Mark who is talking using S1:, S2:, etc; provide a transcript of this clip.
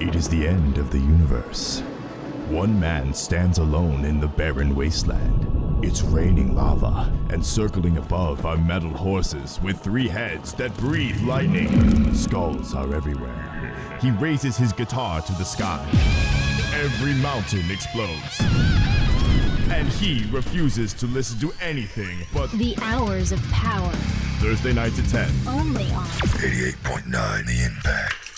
S1: It is the end of the universe. One man stands alone in the barren wasteland. It's raining lava, and circling above are metal horses with 3 heads that breathe lightning. Skulls are everywhere. He raises his guitar to the sky. Every mountain explodes. And he refuses to listen to anything but
S2: The Hours of Power.
S1: Thursday nights at 10.
S2: Only on
S3: 88.9 The Impact.